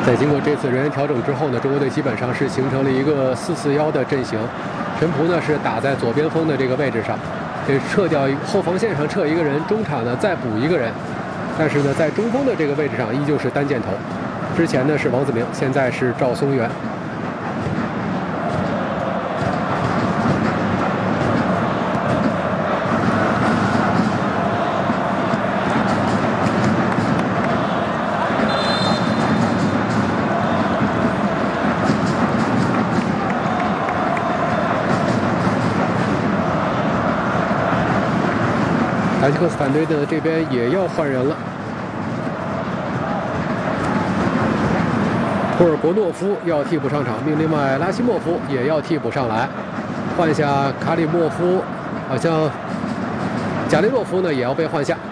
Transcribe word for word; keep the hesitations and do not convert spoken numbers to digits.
在经过这次人员调整之后呢，中国队基本上是形成了一个四四一的阵型。陈璞呢是打在左边锋的这个位置上，这撤掉后防线上撤一个人，中场呢再补一个人。但是呢，在中锋的这个位置上依旧是单箭头。之前呢是王子明，现在是赵松元。塔吉克斯坦队的这边也要换人了，托尔博诺夫要替补上场，并另外拉希莫夫也要替补上来，换下卡里莫夫，好像贾雷洛夫呢也要被换下。